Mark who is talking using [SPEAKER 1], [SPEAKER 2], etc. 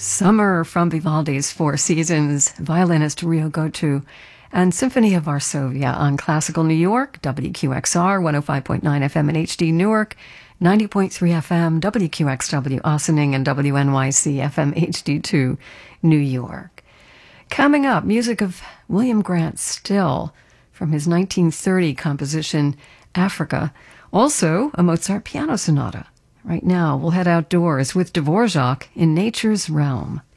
[SPEAKER 1] Summer from Vivaldi's Four Seasons, violinist Rio Gotu, and Symphony of Varsovia on Classical New York, WQXR, 105.9 FM in HD Newark, 90.3 FM, WQXW Ossining, and WNYC FM HD2 New York. Coming up, music of William Grant Still from his 1930 composition, Africa. Also, a Mozart piano sonata. Right now, we'll head outdoors with Dvorak in Nature's Realm.